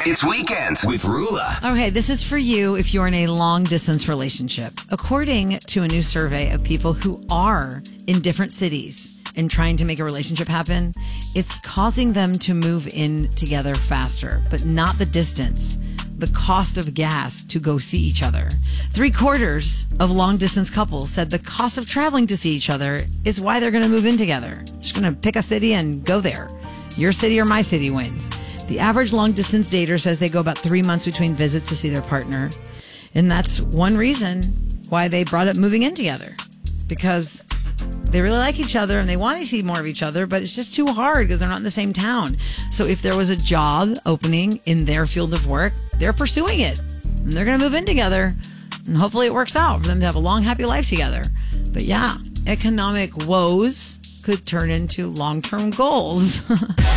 It's Weekends with Rula. Okay, this is for you if you're in a long-distance relationship. According to a new survey of people who are in different cities and trying to make a relationship happen, it's causing them to move in together faster, but not the distance, the cost of gas to go see each other. 3/4 of long-distance couples said the cost of traveling to see each other is why they're going to move in together. Just going to pick a city and go there. Your city or my city wins. The average long-distance dater says they go about 3 months between visits to see their partner. And that's one reason why they brought up moving in together. Because they really like each other and they want to see more of each other, but it's just too hard because they're not in the same town. So if there was a job opening in their field of work, they're pursuing it. And they're going to move in together. And hopefully it works out for them to have a long, happy life together. But yeah, economic woes could turn into long-term goals.